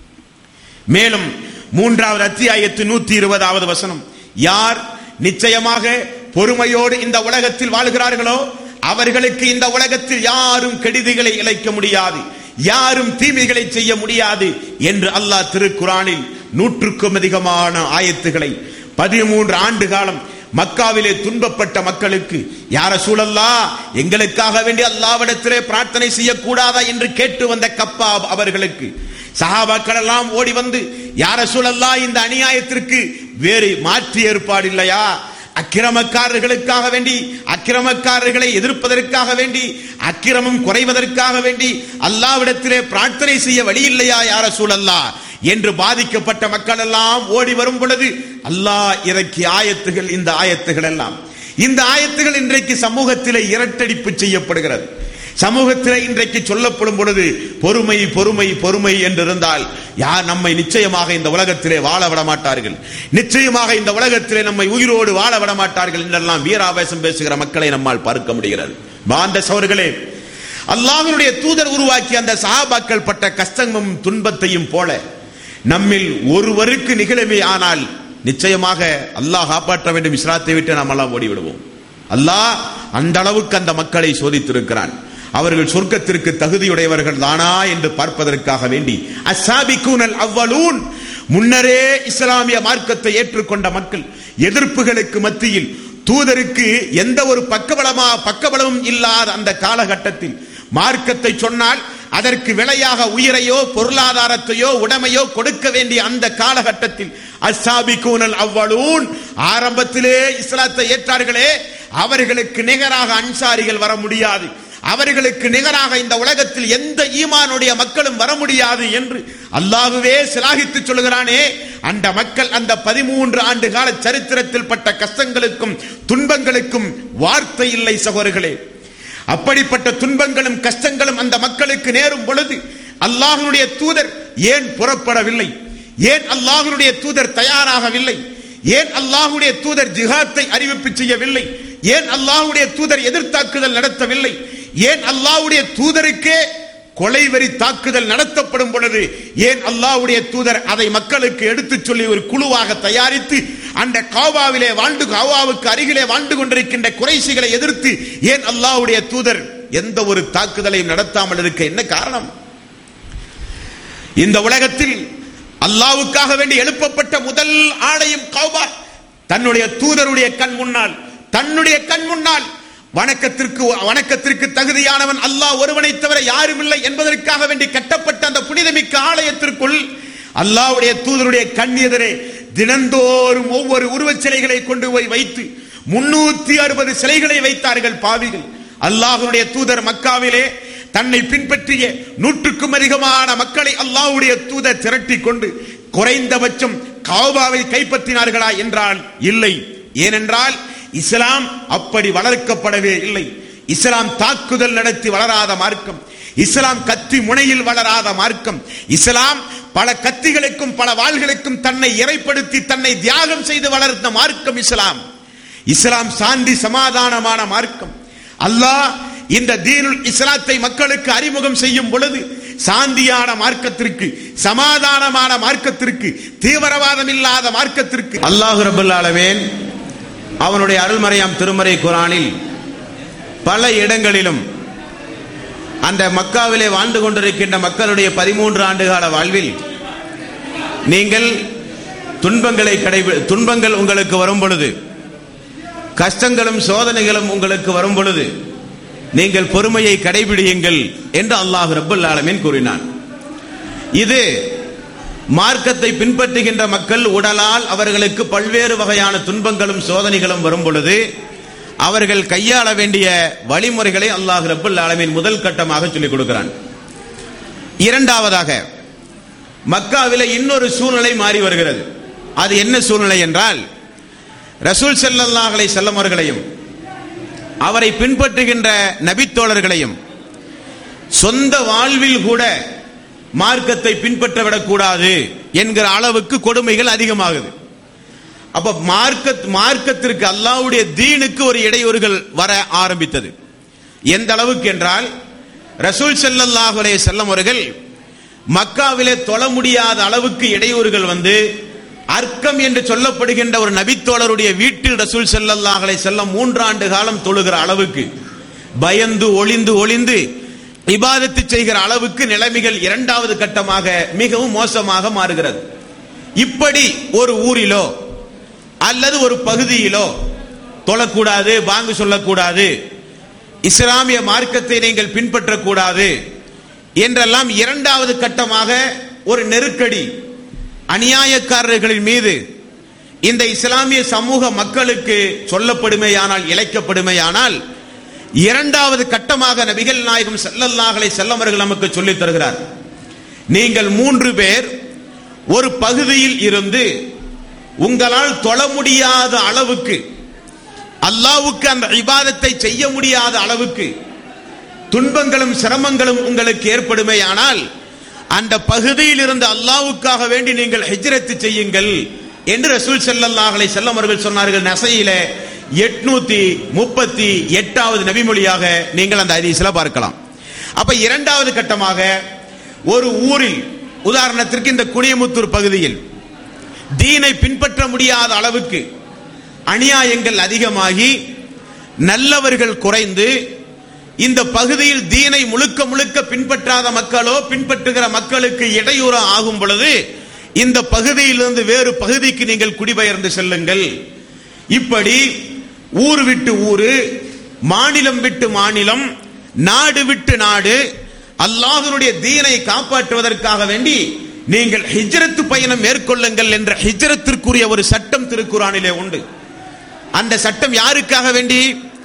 மேலும் மூன்றாவது அத்தியாயத்தின் நூத்தி இருபதாவது வசனம், யார் நிச்சயமாக பொறுமையோடு இந்த உலகத்தில் வாழ்கிறார்களோ அவர்களுக்கு இந்த உலகத்தில் யாரும் கெடுதிகளை இழைக்க முடியாது, யாரும் தீமைகளை செய்ய முடியாது என்று அல்லாஹ் திருக்குரானில் நூற்றுக்கும் அதிகமான ஆயத்துகளை பதிமூன்று ஆண்டு காலம் மக்காவிலே துன்பப்பட்ட மக்களுக்கு யா ரசூலல்லாஹ் எங்களுக்காக வேண்டி அல்லாஹ்விடத்திலே பிரார்த்தனை செய்யக்கூடாதா என்று கேட்டு வந்த கப்பாப் அவர்களுக்கு சஹாபாக்கள் எல்லாம் ஓடி வந்து யா ரசூலல்லாஹ் இந்த அநியாயத்திற்கு வேறு மாற்று ஏற்பாடு இல்லையா, அக்கிரமக்காரர்களுக்காக வேண்டி அக்கிரமக்காரர்களை எதிர்ப்பதற்காக வேண்டி அக்கிரமம் குறைவதற்காக வேண்டி அல்லாஹ்விடத்திலே பிரார்த்தனை செய்ய வழி இல்லையா யா ரசூலல்லாஹ் என்று பாதிக்கப்பட்ட மக்கள் எல்லாம் ஓடி வரும் பொழுது அல்லாஹ் இறக்கிய ஆயத்துகள் இந்த ஆயத்துகள் எல்லாம் இந்த ஆயத்துகள் இன்றைக்கு சமூகத்திலே இரட்டடிப்பு செய்யப்படுகிறது. சமூகத்திலே இன்றைக்கு சொல்லப்படும் பொழுது பொறுமை பொறுமை பொறுமை என்றிருந்தால் யார் நம்மை நிச்சயமாக இந்த உலகத்திலே வாழ விட மாட்டார்கள், நிச்சயமாக இந்த உலகத்திலே நம்மை உயிரோடு வாழ விட மாட்டார்கள் என்றெல்லாம் வீராவேசம் பேசுகிற மக்களை நம்மால் பார்க்க முடிகிறது. பாந்த சகோதரர்களே, அல்லாஹ்வுடைய தூதர் உருவாக்கிய அந்த சஹாபாக்கள் பட்ட கஷ்டமும் துன்பத்தையும் போல நம்மில் ஒருவருக்கு நிகழவே ஆனால் நிச்சயமாக அல்லாஹ் காப்பாற்ற வேண்டும், இஸ்லாத்தை விட்டு நாம் எல்லாம் ஓடிவிடுவோம். அல்லாஹ் அந்த அளவுக்கு அந்த மக்களை சோதித்திருக்கிறான். அவர்கள் சொர்க்கத்திற்கு தகுதியுடையவர்கள் தானா என்று பார்ப்பதற்காக வேண்டி அஸ்ஸாபிகூனல் அவ்வலூன், முன்னரே இஸ்லாமிய மார்க்கத்தை ஏற்றுக்கொண்ட மக்கள் எதிர்ப்புகளுக்கு மத்தியில் தூதருக்கு எந்த ஒரு பக்கபலமா பக்கபலமும் இல்லாத அந்த காலகட்டத்தில் மார்க்கத்தை சொன்னால் அதற்கு விலையாக உயிரையோ பொருளாதாரத்தையோ உடைமையோ கொடுக்க வேண்டிய அந்த காலகட்டத்தில் அஸ்ஸாபிகூனல் அவ்வலூன் ஆரம்பத்திலே இஸ்லாத்தை ஏற்றார்களே அவர்களுக்கு நிகராக அன்சாரிகள் வர முடியாது, அவர்களுக்கு நிகராக இந்த உலகத்தில் எந்த ஈமானுடைய மக்களும் வர முடியாது என்று அல்லாஹ்வே சிலாகித்து சொல்கிறானே. அந்த மக்கள் அந்த பதிமூன்று ஆண்டு கால சரித்திரத்தில் பட்ட கஷ்டங்களுக்கும் துன்பங்களுக்கும் வார்த்தை இல்லை சகோதரர்களே. அப்படிப்பட்ட துன்பங்களும் கஷ்டங்களும் அந்த மக்களுக்கு நேரும் பொழுது அல்லாஹ்வுடைய தூதர் ஏன் புறப்படவில்லை, ஏன் அல்லாஹ்வுடைய தூதர் தயாராகவில்லை, ஏன் அல்லாஹ்வுடைய தூதர் ஜிஹாத்தை அறிவிப்பு செய்யவில்லை, ஏன் அல்லாஹ்வுடைய தூதர் எதிர்த்தாக்குதல் நடத்தவில்லை, ஏன் அல்லாஹ்வுடைய தூதருக்கே கொலைவெறி தாக்குதல் நடத்தப்படும் பொழுது ஏன் அல்லாஹ்வுடைய தூதர் அதை மக்களுக்கு எடுத்துச் சொல்லி ஒரு குழுவாக தயாரித்து அந்த காவாவிலே வாழ்ந்து காவாவுக்கு அருகிலே வாழ்ந்து கொண்டிருக்கின்ற குறைஷிகளை எதிர்த்து ஏன் அல்லாஹ்வுடைய தூதர் எந்த ஒரு தாக்குதலையும் நடத்தாமல் இருக்க என்ன காரணம்? இந்த உலகத்தில் அல்லாஹ்வுக்காக வேண்டி எழுப்பப்பட்ட முதல் ஆலயம் கௌபா தன்னுடைய தூதருடைய கண் முன்னால் தன்னுடைய கண் முன்னால் வணக்கத்திற்கு வணக்கத்திற்கு தகுதியானவன் அல்லாஹ் ஒருவனை தவிர யாரும் இல்லை என்பதற்காக வேண்டி கட்டப்பட்ட அந்த புனிதமிக்க ஆலயத்திற்குள் அல்லாஹ்வுடைய தூதருடைய கண் எதிரே தினந்தோறும் ஒவ்வொரு உருவச் சிலைகளை கொண்டு போய் வைத்து முன்னூத்தி அறுபது சிலைகளை வைத்தார்கள் பாவிகள். அல்லாஹ்வுடைய தூதர் மக்காவிலே தன்னை பின்பற்றிய நூற்றுக்கும் அதிகமான மக்களை அல்லாஹ்வுடைய தூதர் திரட்டி கொண்டு குறைந்தபட்சம் காபாவை கைப்பற்றினார்களா என்றால் இல்லை. ஏனென்றால் இஸ்லாம் அப்படி வளர்க்கப்படவே இல்லை. இஸ்லாம் தாக்குதல் நடத்தி வளராத மார்க்கம், இஸ்லாம் கத்தி முனையில் வளராத மார்க்கம், இஸ்லாம் பல கத்திகளுக்கும் பல வாள்களுக்கும் தன்னை இறைப்படுத்தி தன்னை தியாகம் செய்து வளர்ந்த மார்க்கம் இஸ்லாம். இஸ்லாம் சாந்தி சமாதானமான மார்க்கம். அல்லாஹ் இந்த தீனுல் இஸ்லாத்தை மக்களுக்கு அறிமுகம் செய்யும் பொழுது சாந்தியான மார்க்கத்திற்கு சமாதானமான மார்க்கத்திற்கு தீவிரவாதம் இல்லாத மார்க்கத்திற்கு அல்லாஹ் ரப்பல் ஆலமீன் அவனுடைய அருள்மறையாம் திருமறை குர்ஆனில் பல இடங்களிலும் அந்த மக்காவிலே வாழ்ந்து கொண்டிருக்கின்ற மக்களுடைய பதிமூன்று ஆண்டுகால வாழ்வில் நீங்கள் துன்பங்களை கடைபி துன்பங்கள் உங்களுக்கு வரும் பொழுது, கஷ்டங்களும் சோதனைகளும் உங்களுக்கு வரும் பொழுது நீங்கள் பொறுமையை கடைபிடியுங்கள் என்று அல்லாஹ் ரப்பல் ஆலமீன் கூறினான். இது மார்க்கத்தை பின்பற்றுகின்ற மக்கள் உடலால் அவர்களுக்கு பல்வேறு வகையான துன்பங்களும் சோதனைகளும் வரும் பொழுது அவர்கள் கையாள வேண்டிய வழிமுறைகளை அல்லாஹ் ரப்பல் ஆலமீன் முதல் கட்டமாக சொல்லிக் கொடுக்கிறான். இரண்டாவதாக மக்காவிலே இன்னொரு சூழ்நிலை மாறி வருகிறது. அது என்ன சூழ்நிலை என்றால், ரசூல் ஸல்லல்லாஹு அலைஹி வஸல்லம் அவர்களையும் அவரை பின்பற்றுகின்ற நபித்தோழர்களையும் சொந்த வாழ்வில் கூட மார்க்கத்தை பின்பற்றவிடக் கூடாது என்கிற அளவுக்கு கொடுமைகள் அதிகமாகுது. அப்ப மார்க்க மார்க்கத்திற்கு அல்லாஹ்வுடைய தீனுக்கு ஒரு இடையூறுகள் வர ஆரம்பித்தது. எந்த அளவுக்கு என்றால் ரசூல் ஸல்லல்லாஹு அலைஹி வஸல்லம் அவர்கள் மக்காவிலே தொழ முடியாத அளவுக்கு இடையூறுகள் வந்து அர்க்கம் என்று சொல்லப்படுகின்ற ஒரு நபித்தோழருடைய வீட்டில் ரசூல் ஸல்லல்லாஹு அலைஹி வஸல்லம் மூன்றாண்டு காலம் தொழுகிற அளவுக்கு பயந்து ஒளிந்து ஒளிந்து இபாதத்து செய்கிற அளவுக்கு நிலைமைகள் இரண்டாவது கட்டமாக மிகவும் மோசமாக மாறுகிறது. இப்படி ஒரு ஊரிலோ அல்லது ஒரு பகுதியிலோ தொழக்கூடாது, பாங்கு சொல்லக்கூடாது, இஸ்லாமிய மார்க்கத்தை நீங்கள் பின்பற்றக்கூடாது என்றெல்லாம் இரண்டாவது கட்டமாக ஒரு நெருக்கடி அநியாயக்காரர்களின் மீது இந்த இஸ்லாமிய சமூக மக்களுக்கு சொல்லப்படுமையானால், இழைக்கப்படுமையானால், இரண்டாவது கட்டமாக நபிகள் நாயகம் ஸல்லல்லாஹு அலைஹி வஸல்லம் அவர்கள் நமக்கு சொல்லித் தருகிறார். நீங்கள் மூன்று பேர் ஒரு பகுதியில் இருந்து உங்களால் தொழ முடியாத அளவுக்கு, அல்லாஹ்வுக்கு அந்த இபாதத்தை செய்ய முடியாத அளவுக்கு துன்பங்களும் சிரமங்களும் உங்களுக்கு ஏற்படுமேயானால் அந்த பகுதியில் இருந்து அல்லாஹ்வுக்காக வேண்டி நீங்கள் ஹிஜ்ரத் செய்யுங்கள் என்று ரசூல் ஸல்லல்லாஹு அலைஹி வஸல்லம் அவர்கள் சொன்னார்கள். நஸீயிலே எட்நூத்தி முப்பத்தி எட்டாவது நபிமொழியாக நீங்கள் அந்த ஹதீஸ்ல பார்க்கலாம். அப்ப இரண்டாவது கட்டமாக ஒரு ஊரில், உதாரணத்திற்கு இந்த குனியமுத்தூர் பகுதியில் தீனை பின்பற்ற முடியாத அளவுக்கு அநியாயங்கள் அதிகமாகி நல்லவர்கள் குறைந்து இந்த பகுதியில் தீனை முழுக்க முழுக்க பின்பற்றாத மக்களோ பின்பற்றுகிற மக்களுக்கு இடையூறு ஆகும் பொழுது இந்த பகுதியிலிருந்து வேறு பகுதிக்கு நீங்கள் குடிபெயர்ந்து செல்லுங்கள். இப்படி ஊர் விட்டு ஊரு, மாநிலம் விட்டு மாநிலம், நாடு விட்டு நாடு அல்லாஹ்வுடைய தீனை காப்பாற்றுவதற்காக வேண்டி நீங்கள் ஹிஜ்ரத் பயணம் மேற்கொள்ளுங்கள் என்ற ஹிஜ்ரத்திற்குரிய ஒரு சட்டம் திருக்குர்ஆனிலே உண்டு. அந்த சட்டம் யாருக்காக வேண்டி?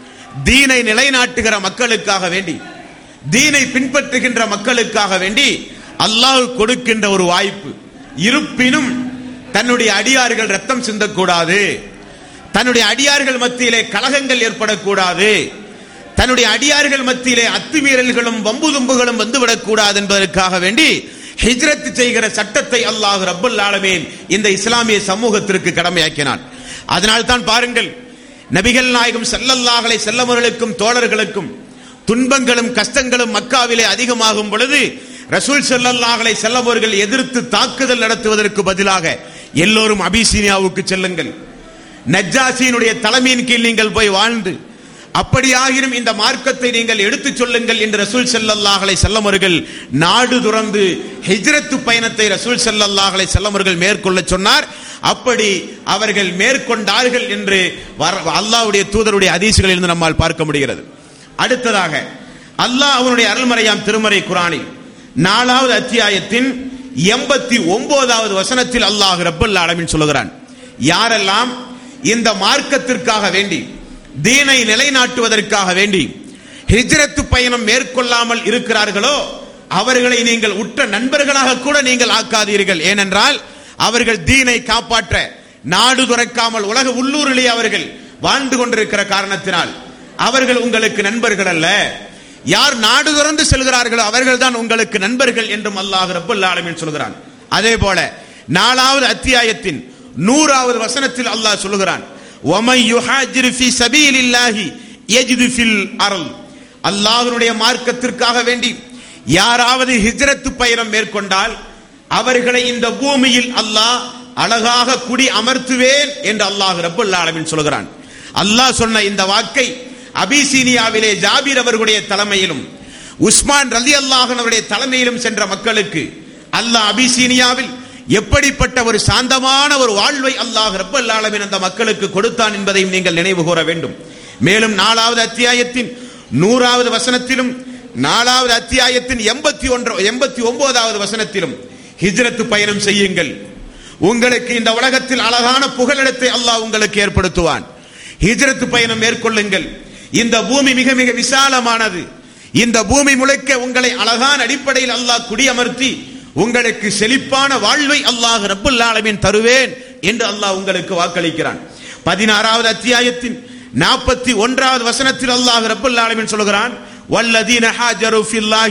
தீனை நிலைநாட்டுகிற மக்களுக்காக வேண்டி, தீனை பின்பற்றுகின்ற மக்களுக்காக வேண்டி அல்லாஹ் கொடுக்கின்ற ஒரு வாய்ப்பு. இருப்பினும் தன்னுடைய அடியார்கள் ரத்தம் சிந்தக்கூடாது, தன்னுடைய அடியார்கள் மத்தியிலே கலகங்கள் ஏற்படக்கூடாது, தன்னுடைய அடியார்கள் மத்தியிலே அத்துமீறல்களும் வம்பு தும்புகளும் வந்துவிடக் கூடாது என்பதற்காக வேண்டி ஹிஜ்ரத் செய்கிற சட்டத்தை அல்லாஹ் ரப்பல் ஆலமீன் இந்த இஸ்லாமிய சமூகத்திற்கு கடமையாக்கினான். அதனால் தான் பாருங்கள், நபிகள் நாயகம் ஸல்லல்லாஹு அலைஹி வஸல்லம் அவர்களுக்கும் தோழர்களுக்கும் துன்பங்களும் கஷ்டங்களும் மக்காவிலே அதிகமாகும் பொழுது ரசூல் ஸல்லல்லாஹு அலைஹி வஸல்லம் அவர்கள் எதிர்த்து தாக்குதல் நடத்துவதற்கு பதிலாக எல்லோரும் அபிசீனியாவுக்கு செல்லுங்கள், நஜ்ஜாசியினுடைய தலைமையின் கீழ் நீங்கள் போய் வாழ்ந்து அப்படியாகினும் இந்த மார்க்கத்தை நீங்கள் எடுத்துச் சொல்லுங்கள் என்று ரசூல் ஸல்லல்லாஹு அலைஹி வஸல்லம் அவர்கள் நாடு துறந்து ஹிஜ்ரத் பயணத்தை ரசூல் ஸல்லல்லாஹு அலைஹி வஸல்லம் அவர்கள் மேற்கொள்ள சொன்னார். அப்படி அவர்கள் மேற்கொண்டார்கள் என்று அல்லாஹ்வுடைய தூதருடைய ஹதீஸ்களில் இருந்து நம்மால் பார்க்க முடிகிறது. அடுத்ததாக அல்லாஹ் அவனுடைய அருள்மறையாம் திருமறை குர்ஆனில் நாலாவது அத்தியாயத்தின் எண்பத்தி ஒன்பதாவது வசனத்தில் அல்லாஹ் ரப்பல் ஆலமீன் சொல்கிறான், யாரெல்லாம் இந்த மார்க்கத்திற்காக வேண்டி, தீனை நிலைநாட்டுவதற்காக வேண்டி ஹிஜ்ரத் பயணம் மேற்கொள்ளாமல் இருக்கிறார்களோ அவர்களை நீங்கள் உற்ற நண்பர்களாக கூட நீங்கள் ஆக்காதீர்கள். ஏனென்றால் அவர்கள் தீனை காப்பாற்ற நாடு துறக்காமல் உலக உள்ளூரிலே அவர்கள் வாழ்ந்து கொண்டிருக்கிற காரணத்தினால் அவர்கள் உங்களுக்கு நண்பர்கள் அல்ல. யார் நாடு துறந்து செல்கிறார்களோ அவர்கள் தான் உங்களுக்கு நண்பர்கள் என்றும் அல்லாஹ் ரப்பல் ஆலமீன் சொல்கிறான். அதே போல நாலாவது அத்தியாயத்தின் நூறாவது வசனத்தில் அல்லாஹ் சொல்கிறான், وَمَنْ يُهَاجِرْ فِي سَبِيلِ اللَّهِ يَجِدْ فِي الْأَرْضِ அல்லாஹ்வுடைய மார்க்கத்திற்காக வேண்டி யாராவது ஹிஜ்ரத் பயணம் மேற்கொண்டால் அவர்களை இந்த பூமியில் அல்லாஹ் அழகாக குடி அமர்த்துவேன் என்று அல்லாஹ் ரப்பல் ஆலமீன் சொல்கிறான். அல்லாஹ் சொன்ன இந்த வாக்கை அபிசீனியாவிலே ஜாபீர் அவர்களுடைய தலைமையிலும் உஸ்மான் ரலியல்லாஹு அன்ஹு அவருடைய தலைமையிலும் சென்ற மக்களுக்கு அல்லாஹ் அபிசீனியாவில் எப்படிப்பட்ட ஒரு சாந்தமான ஒரு வாழ்வை அல்லாஹ் ரப்பல் ஆலமீன் அந்த மக்களுக்கு கொடுத்தான் என்பதையும் நீங்கள் நினைவு கூற வேண்டும். மேலும் நாலாவது அத்தியாயத்தின் நூறாவது வசனத்திலும் நாலாவது அத்தியாயத்தின் எண்பத்தி ஒன்று எண்பத்தி ஒன்பதாவது வசனத்திலும் ஹிஜ்ரத் பயணம் செய்யுங்கள், உங்களுக்கு இந்த உலகத்தில் அழகான புகலிடத்தை அல்லாஹ் உங்களுக்கு ஏற்படுத்துவான், ஹிஜ்ரத் பயணம் மேற்கொள்ளுங்கள், இந்த பூமி மிக மிக விசாலமானது, இந்த பூமி முழுக்க உங்களை அழகான அடிப்படையில் அல்லாஹ் குடியமர்த்தி உங்களுக்கு செழிப்பான வாழ்வை அல்லாஹ் ரப்பல் ஆலமீன் தருவேன் என்று அல்லாஹ் உங்களுக்கு வாக்களிக்கிறான். பதினாறாவது அத்தியாயத்தின் நாற்பத்தி ஒன்றாவது வசனத்தில் அல்லாஹ் ரப்பல் ஆலமீன் சொல்கிறான், வல்லதீன ஹாஜரு ஃபில்லாஹி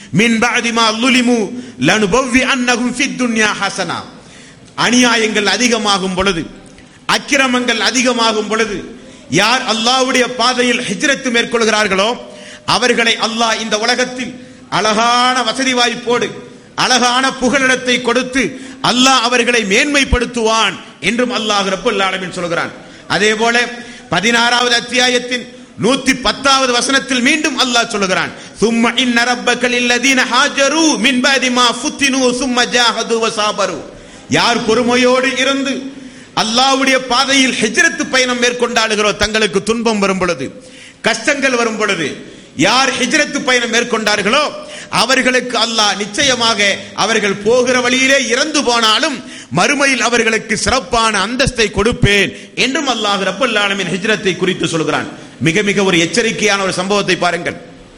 மின் பஅதி மா லுலிமு லனுபவ்வி அன்னஹும் ஃபித் துன்யா ஹஸனா. அநியாயங்கள் அதிகமாகும் பொழுது, அக்கிரமங்கள் அதிகமாகும் பொழுது யார் அல்லாஹ்வுடைய பாதையில் ஹிஜ்ரத் மேற்கொள்கிறார்களோ அவர்களை அல்லாஹ் இந்த உலகத்தில் அழகான வசதி வாய்ப்போடு அழகான புகலிடத்தை கொடுத்து அல்லாஹ் அவர்களை மேன்மைப்படுத்துவான் என்றும் அல்லாஹ் ரப்பல் ஆலமீன் சொல்கிறான். அதே போல பதினாறாவது அத்தியாயத்தின் நூத்தி பத்தாவது வசனத்தில் மீண்டும் அல்லாஹ் சொல்கிறான், சும்ம இன்ன ரப்பக லில்லதீன ஹாஜரு மின் பஅதி மா ஃபுத்தினு சும்ம ஜாஹது வஸாபரு. யார் பொறுமையோடு இருந்து அல்லாஹ்வுடைய பாதையில் ஹிஜ்ரத் பயணம் மேற்கொண்டார்களோ, தங்களுக்கு துன்பம் வரும் பொழுது, கஷ்டங்கள் வரும் பொழுது யார் ஹிஜ்ரத் பயணம் மேற்கொண்டார்களோ அவர்களுக்கு அல்லாஹ் நிச்சயமாக அவர்கள் போகிற வழியிலே இறந்து போனாலும் மறுமையில் அவர்களுக்கு சிறப்பான அந்தஸ்தை கொடுப்பேன் என்றும் அல்லாஹ் ரப்பல் ஆலமீன் ஹிஜ்ரத்தை குறித்து சொல்கிறான். மிக மிக ஒரு எச்சரிக்கையான ஒரு சம்பவத்தை பாருங்கள்.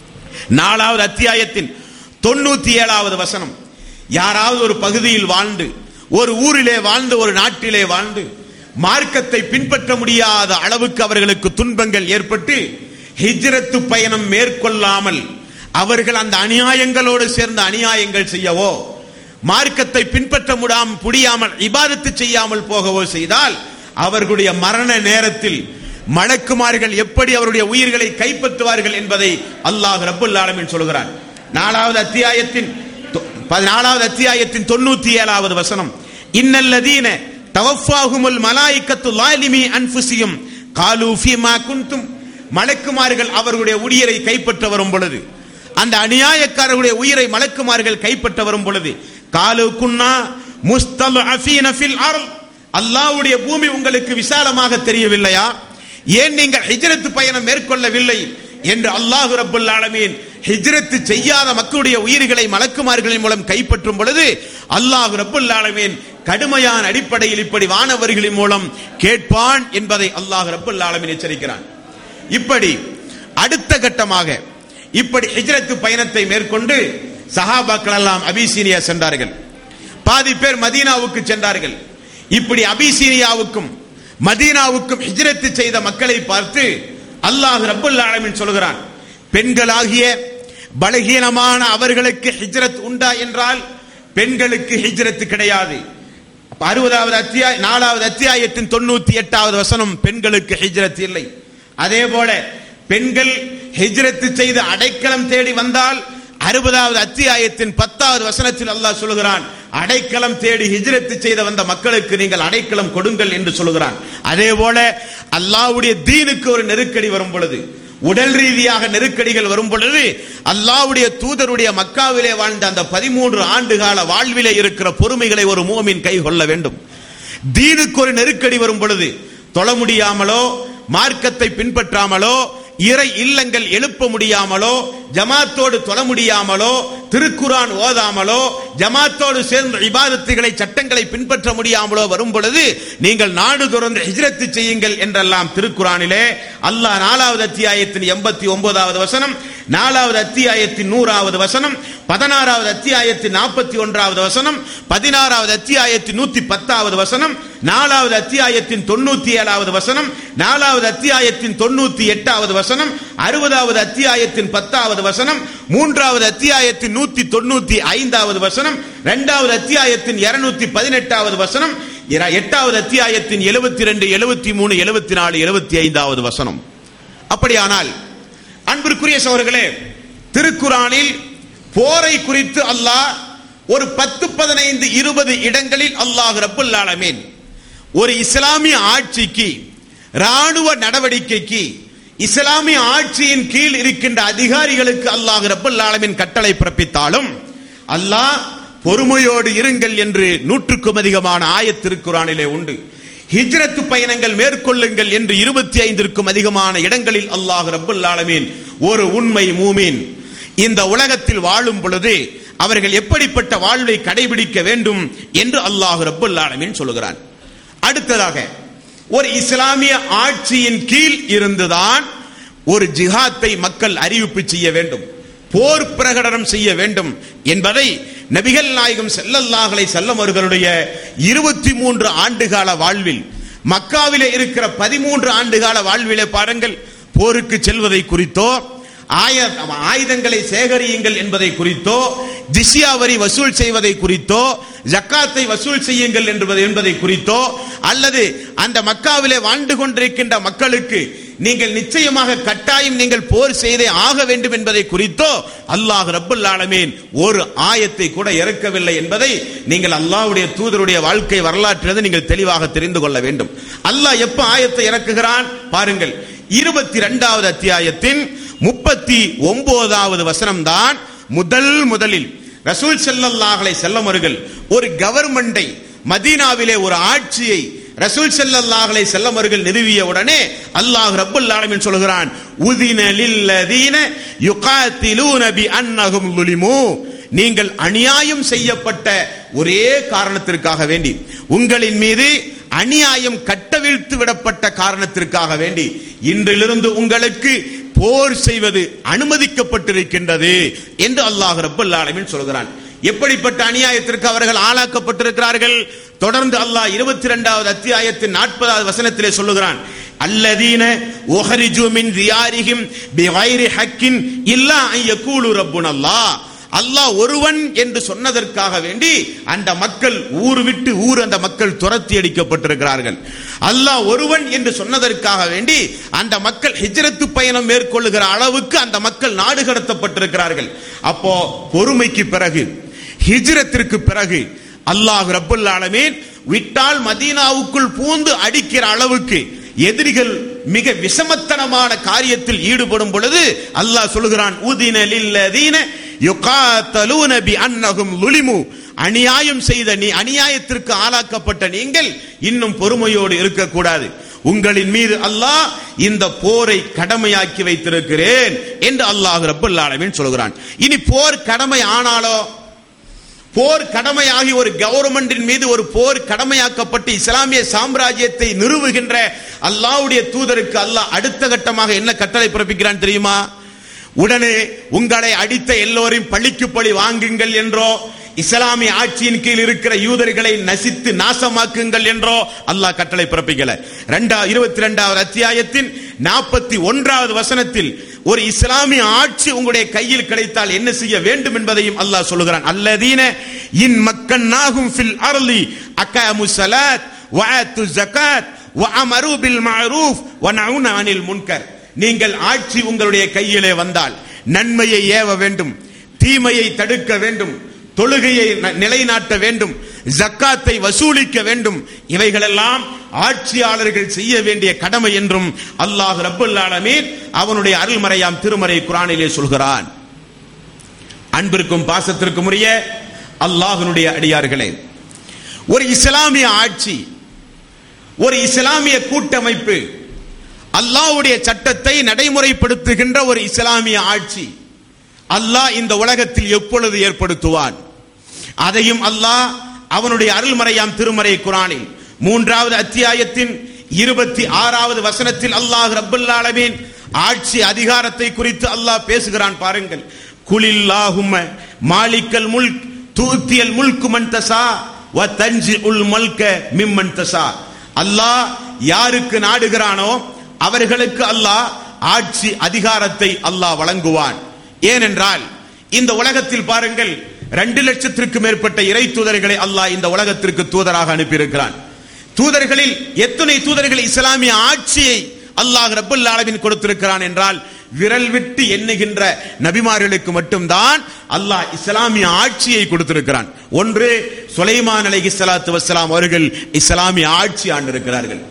நாலாவது அத்தியாயத்தின் தொண்ணூத்தி ஏழாவது வசனம். யாராவது ஒரு பகுதியில் வாழ்ந்து, ஒரு ஊரிலே வாழ்ந்து, ஒரு நாட்டிலே வாழ்ந்து மார்க்கத்தை பின்பற்ற முடியாத அளவுக்கு அவர்களுக்கு துன்பங்கள் ஏற்பட்டு ஹிஜ்ரத்து பயணம் மேற்கொள்ளாமல் அவர்கள் அந்த அநியாயங்களோடு சேர்ந்த அநியாயங்கள் செய்யவோ, மார்க்கத்தை பின்பற்ற முடியாமல் இபாதத்து செய்யாமல் போகவோ செய்தால் அவர்களுடைய மரண நேரத்தில் மலக்குமார்கள் எப்படி அவருடைய உயிர்களை கைப்பற்றுவார்கள் என்பதை அல்லாஹ் ரப்பல் ஆலமீன் சொல்கிறான். நாலாவது அத்தியாயத்தின் நாலாவது அத்தியாயத்தின் தொண்ணூத்தி ஏழாவது வசனம். இன்னல்லதீன தவஃபாஹுமுல் மலாயிகத்து லாலிமி அன்ஃபுஸிஹிம் காலூ ஃபீமா குன்தும். மலக்குமார்கள் அவர்களுடைய உயிரை கைப்பற்ற வரும் பொழுது, அந்த அநியாயக்காரர்களுடைய உயிரை மலக்குமார்கள் கைப்பற்ற வரும் பொழுது, காலு குன்னா முஸ்தல்அஃபீன ஃபில் அர்த், அல்லாஹ்வுடைய பூமி உங்களுக்கு விசாலமாக தெரியவில்லையா, ஏன் நீங்கள் ஹிஜ்ரத் பயணம் மேற்கொள்ளவில்லை என்று அல்லாஹ் ரப்பல் ஆலமீன் ஹிஜ்ரத் செய்யாத மக்களுடைய உயிர்களை மலக்குமார்களின் மூலம் கைப்பற்றும் பொழுது அல்லாஹ் ரப்பல் ஆலமீன் கடுமையான அடிப்படையில் இப்படி வானவர்களின் மூலம் கேட்பான் என்பதை அல்லாஹ் ரப்பல் ஆலமீன் எச்சரிக்கிறான். இப்படி அடுத்த கட்டமாக இப்படி ஹிஜ்ரத் பயணத்தை மேற்கொண்டு சஹாபாக்கள் எல்லாம் அபிசீனியா சென்றார்கள். பாதி பேர் மதீனாவுக்கு சென்றார்கள். இப்படி அபிசீனியாவுக்கும் மதீனாவுக்கும் ஹிஜ்ரத் செய்த மக்களை பார்த்து அல்லாஹ் ரப்பல் ஆலமீன் சொல்கிறான், பெண்களாகிய பலகீனமான அவர்களுக்கு ஹிஜ்ரத் உண்டா என்றால் பெண்களுக்கு ஹிஜ்ரத் கிடையாது. அறுபதாவது அத்தியாய நாலாவது அத்தியாயத்தின் தொண்ணூத்தி எட்டாவது வசனம், பெண்களுக்கு ஹிஜ்ரத் இல்லை. அதே போல பெண்கள் ஹிஜ்ரத் செய்து அடைக்கலம் தேடி வந்தால் அறுபதாவது அத்தியாயத்தின் பத்தாவது வசனத்தில் அல்லாஹ் சொல்கிறான், அடைக்கலம் தேடி ஹிஜ்ரத் செய்த வந்த மக்களுக்கு நீங்கள் அடைக்கலம் கொடுங்கள் என்று சொல்கிறான். அதே போல அல்லாஹ்வுடைய தீனுக்கு ஒரு நெருக்கடி வரும் பொழுது, உடல் ரீதியாக நெருக்கடிகள் வரும் பொழுது அல்லாஹ்வுடைய தூதருடைய மக்காவிலே வாழ்ந்த அந்த பதிமூன்று ஆண்டு கால வாழ்விலே இருக்கிற பொறுமைகளை ஒரு மூமின் கை கொள்ள வேண்டும். தீனுக்கு ஒரு நெருக்கடி வரும் பொழுது தொழ முடியாமலோ, மார்க்கத்தை பின்பற்றாமலோ, இறை இல்லங்கள் எழுப்ப முடியாமலோ, ஜமாத்தோடு தொழ முடியாமலோ, திருக்குரான் ஓதாமலோ, ஜமாத்தோடு சேர்ந்த இபாதத்துகளை சட்டங்களை பின்பற்ற முடியாமலோ வரும் பொழுது நீங்கள் நாடு துறந்து ஹிஜ்ரத் செய்யுங்கள் என்றெல்லாம் திருக்குரானிலே அல்லாஹ் நாலாவது அத்தியாயத்தின் எண்பத்தி ஒன்பதாவது வசனம், நாலாவது அத்தியாயத்தின் நூறாவது வசனம், பதினாறாவது அத்தியாயத்தின் நாற்பத்தி ஒன்றாவது வசனம், பதினாறாவது அத்தியாயத்தின் நூத்தி பத்தாவது வசனம், நாலாவது அத்தியாயத்தின் தொண்ணூத்தி ஏழாவது வசனம், நாலாவது அத்தியாயத்தின் தொண்ணூத்தி எட்டாவது வசனம், அறுபதாவது அத்தியாயத்தின் பத்தாவது வசனம், மூன்றாவது அத்தியாயத்தின் நூத்தி தொண்ணூத்தி ஐந்தாவது வசனம், இரண்டாவது அத்தியாயத்தின் இருநூத்தி பதினெட்டாவது வசனம், எட்டாவது அத்தியாயத்தின் எழுபத்தி ரெண்டு எழுபத்தி மூணு எழுபத்தி நாலு எழுபத்தி ஐந்தாவது வசனம். அப்படியானால் அன்பிற்குரிய சகோதரர்களே, திருக்குரானில் போரை குறித்து அல்லாஹ் ஒரு பத்து பதினைந்து இருபது இடங்களில் அல்லாஹ் ரப்பல் ஆலமீன் ஒரு இஸ்லாமிய ஆட்சிக்கு, ராணுவ நடவடிக்கைக்கு, இஸ்லாமிய ஆட்சியின் கீழ் இருக்கின்ற அதிகாரிகளுக்கு அல்லாஹ் ரப்பல் ஆலமீன் கட்டளை பிறப்பித்தாலும் அல்லாஹ் பொறுமையோடு இருங்கள் என்று நூற்றுக்கும் அதிகமான ஆயத் திருக்குரானிலே உண்டு. ஹிஜ்ரத் பயணங்கள் மேற்கொள்ளுங்கள் என்று இருபத்தி ஐந்திற்கும் அதிகமான இடங்களில் அல்லாஹ் ரப்பல் ஆலமீன் ஒரு உண்மை மூமின் இந்த உலகத்தில் வாழும் பொழுது அவர்கள் எப்படிப்பட்ட வாழ்வை கடைபிடிக்க வேண்டும் என்று அல்லாஹ் ரப்பல் ஆலமீன் சொல்கிறான். அடுத்ததாக ஒரு இஸ்லாமிய ஆட்சியின் கீழ் இருந்துதான் ஒரு ஜிஹாத்தை மக்கள் அறிவிப்பு செய்ய வேண்டும், போர் பிரகடனம் செய்ய வேண்டும் என்பதை நபிகள் நாயகம் ஸல்லல்லாஹு அலைஹி வஸல்லம் அவர்களுடைய இருபத்தி மூன்று ஆண்டுகால வாழ்வில், மக்காவிலே இருக்கிற பதிமூன்று ஆண்டுகால வாழ்விலே பாருங்கள், போருக்கு செல்வதை குறித்தோ ஆயுதங்களை சேகரியுங்கள் என்பதை குறித்தோ, ஜிஸ்யா வரி வசூல் செய்வதை குறித்தோ, ஜக்காத்தை வசூல் செய்யுங்கள் என்பதை குறித்தோ, அல்லது அந்த மக்காவிலே வாழ்ந்து கொண்டிருக்கின்ற மக்களுக்கு நீங்கள் நிச்சயமாக கட்டாயம் நீங்கள் போர் செய்தே ஆக வேண்டும் என்பதை குறித்தோ அல்லாஹ் ரப்பல் ஆலமீன் ஒரு ஆயத்தை கூட இறக்கவில்லை என்பதை நீங்கள் அல்லாஹ்வுடைய தூதருடைய வாழ்க்கை வரலாற்றிலிருந்து நீங்கள் தெளிவாக தெரிந்து கொள்ள வேண்டும். அல்லாஹ் எப்ப ஆயத்தை இறக்குகிறான் பாருங்கள். இருபத்தி இரண்டாவது அத்தியாயத்தின் முப்பத்தி ஒன்பதாவது வசனம் தான் முதல் முதலில் ரசூல் ஸல்லல்லாஹு அலைஹி வஸல்லம் அவர்கள் ஒரு கவர்மெண்டை, மதீனாவிலே ஒரு ஆட்சியை ரசூல் ஸல்லல்லாஹு அலைஹி வஸல்லம் அவர்கள் நிறுவிய உடனே அல்லாஹ் ரப்பல் ஆலமீன் சொல்கிறான், உதின லில்லதீன யுகாத்திலூன பிஅன்னஹும் ஸுலிமூ. நீங்கள் அநியாயம் செய்யப்பட்ட ஒரே காரணத்திற்காக வேண்டி, உங்களின் மீது அநியாயம் கட்டவிழ்த்து விடப்பட்ட காரணத்திற்காக வேண்டி இன்றிலிருந்து உங்களுக்கு போர் செய்வது அனுமதிக்கப்பட்டிருக்கின்றது என்று அல்லாஹ் ரப்பல் ஆலமீன் சொல்கிறான். எப்படிப்பட்ட அநியாயத்திற்கு அவர்கள் ஆளாக்கப்பட்டிருக்கிறார்கள்? தொடர்ந்து அல்லாஹ் இருபத்தி இரண்டாவது அத்தியாயத்தின் நாற்பதாவது வசனத்திலே சொல்லுகிறான், அல்லதீன உஹரிஜு மின் தியாரிஹிம் பிகைரி ஹக்கின் இல்லா அன் யகூலு ரப்புனல்லாஹ். அல்லாஹ் ஒருவன் என்று சொன்னதற்காக வேண்டி அந்த மக்கள் ஊர் விட்டு ஊர் அந்த மக்கள் துரத்தி அடிக்கப்பட்டிருக்கிறார்கள். அல்லாஹ் ஒருவன் என்று சொன்னதற்காக வேண்டி அந்த மக்கள் ஹிஜ்ரத்து பயணம் மேற்கொள்ளுகிற அளவுக்கு அந்த மக்கள் நாடு கடத்தப்பட்டிருக்கிறார்கள். அப்போ பொறுமைக்கு பிறகு, ஹிஜ்ரத்திற்கு பிறகு அல்லாஹ் ரப்பல் ஆலமீன் விட்டால் மதீனாவுக்குள் பூந்து அடிக்கிற அளவுக்கு எதிரிகள் மிக விஷமத்தனமான காரியத்தில் ஈடுபடும் பொழுது அல்லாஹ் சொல்கிறான், உதின லில்லதீன யுகாத்தலூன பிஅன்னஹும் ஸுலிமூ. அநியாயம் செய்த நீ, அநியாயத்திற்கு ஆளாக்கப்பட்ட நீங்கள் இன்னும் பொறுமையோடு இருக்கக்கூடாது. உங்களின் மீது அல்லாஹ் இந்த போரை கடமையாக்கி வைத்திருக்கிறேன் என்று அல்லாஹ் ரப்பல் ஆலமீன் சொல்கிறான். இனி போர் கடமை ஆனாலோ, போர் கடமையாகி ஒரு கவர்மெண்டின் மீது ஒரு போர் கடமையாக்கப்பட்டு இஸ்லாமிய சாம்ராஜ்யத்தை நிறுவுகின்ற அல்லாஹ்வுடைய தூதருக்கு அல்லாஹ் அடுத்த கட்டமாக என்ன கட்டளை பிறப்பிக்கிறான் தெரியுமா? உடனே உங்களை அடித்த எல்லோரையும் பழிக்கு பழி வாங்குங்கள் என்றோ, இஸ்லாமிய ஆட்சியின் கீழ் இருக்கிற யூதர்களை நசித்து நாசமாக்குங்கள் என்றோ அல்லாஹ் கட்டளை பிறப்பிக்கல. இருபத்தி இரண்டாவது அத்தியாயத்தின் நாற்பத்தி ஒன்றாவது வசனத்தில் ஒரு இஸ்லாமிய ஆட்சி உங்களுடைய கையில் கிடைத்தால் என்ன செய்ய வேண்டும் என்பதையும் அல்லாஹ் சொல்லுகிறான். அல்லதீன இன் மக்கன்னாஹும் ஃபில் அர்லி அகாமு ஸலாத் வ ஆத்து ஸகாத் வ அமரு பில் மஅரூஃப் வ நஹூன அனில் முன்கர். நீங்கள் ஆட்சி உங்களுடைய கையிலே வந்தால் நன்மையை ஏவ வேண்டும், தீமையை தடுக்க வேண்டும், தொழுகையை நிலைநாட்ட வேண்டும், ஜக்காத்தை வசூலிக்க வேண்டும். இவைகளெல்லாம் ஆட்சியாளர்கள் செய்ய வேண்டிய கடமை என்றும் அல்லாஹ் ரப்பல் ஆலமீன் அவனுடைய அருள்மறையாம் திருமறை குர்ஆனிலே சொல்கிறான். அன்பிற்கும் பாசத்திற்கும் உரிய அல்லாஹ்வினுடைய அடியார்களே, ஒரு இஸ்லாமிய ஆட்சி, ஒரு இஸ்லாமிய கூட்டமைப்பு, அல்லாஹ்வுடைய சட்டத்தை நடைமுறைப்படுத்துகின்ற ஒரு இஸ்லாமிய ஆட்சி அல்லாஹ் இந்த உலகத்தில் எப்பொழுது ஏற்படுத்துவான்? அதையும் அல்லாஹ் அவனுடைய அருள்மறையாம் திருமறை குர்ஆனில் மூன்றாவது அத்தியாயத்தின் இருபத்தி ஆறாவது வசனத்தில் அல்லாஹ் ரப்பல் ஆலமீன் ஆட்சி அதிகாரத்தை குறித்து அல்லாஹ் பேசுகிறான். பாருங்கள், குலில்லாஹும்ம மாலிக்கல் முல்க் தூத்தியல் முல்கு மன் தஸா வ தன்ஜிஉல் மல்க மிம்மன் தஸா. அல்லாஹ் யாருக்கு நாடுகிறானோ அவர்களுக்கு அல்லாஹ் ஆட்சி அதிகாரத்தை அல்லாஹ் வழங்குவான். ஏனென்றால் இந்த உலகத்தில் பாருங்கள், ரெண்டு லட்சத்திற்கு மேற்பட்ட இறை தூதர்களை அல்லாஹ் இந்த உலகத்திற்கு தூதராக அனுப்பியிருக்கிறான். தூதர்களில் எத்தனை தூதர்கள் இஸ்லாமிய ஆட்சியை அல்லாஹ் ரப்பல் ஆலமீன் கொடுத்திருக்கிறான் என்றால் விரல் விட்டு எண்ணுகின்ற நபிமார்களுக்கு மட்டும்தான் அல்லாஹ் இஸ்லாமிய ஆட்சியை கொடுத்திருக்கிறான். ஒன்று, சுலைமான் அலைஹிஸ்ஸலாத்து வஸ்ஸலாம் அவர்கள் இஸ்லாமிய ஆட்சி ஆண்டிருக்கிறார்கள்.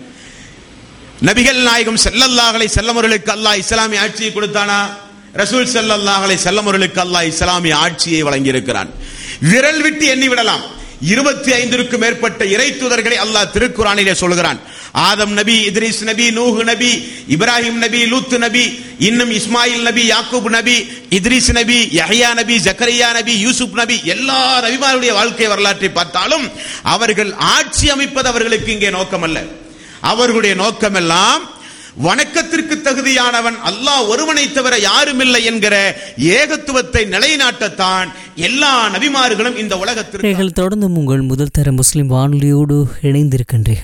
நபிகள் நாயகம் ஸல்லல்லாஹு அலைஹி வஸல்லம் அவர்களுக்கு அல்லாஹ் இஸ்லாமிய ஆட்சியை கொடுத்தானா? ரசூல் ஸல்லல்லாஹு அலைஹி வஸல்லம் அவர்களுக்கு அல்லாஹ் இஸ்லாமிய ஆட்சியை வழங்கி இருக்கிறான். விரல் விட்டு எண்ணி விடலாம். இருபத்தி ஐந்திற்கு மேற்பட்ட இறை தூதர்களை அல்லாஹ் திருக்குர்ஆனிலே சொல்கிறான். ஆதம் நபி, இத்ரீஸ் நபி, நூஹ் நபி, இப்ராஹிம் நபி, லூத் நபி, இன்னும் இஸ்மாயில் நபி, யாக்கூப் நபி, இத்ரீஸ் நபி, யஹ்யா நபி, ஜக்கரியா நபி, யூசுப் நபி, எல்லா நபிமாருடைய வாழ்க்கை வரலாற்றை பார்த்தாலும் அவர்கள் ஆட்சி அமைப்பது அவர்களுக்கு இங்கே நோக்கம் அல்ல. அவர்களுடைய நோக்கமெல்லாம் வணக்கத்திற்கு தகுதியானவன் அல்லாஹ் ஒருவனை தவிர யாரும் இல்லை என்கிற ஏகத்துவத்தை நிலைநாட்டத்தான் எல்லா நபிமார்களும் இந்த உலகத்திற்கு. தொடர்ந்து உங்கள் முதல் தர முஸ்லிம் வானொலியோடு இணைந்திருக்கின்றீர்கள்.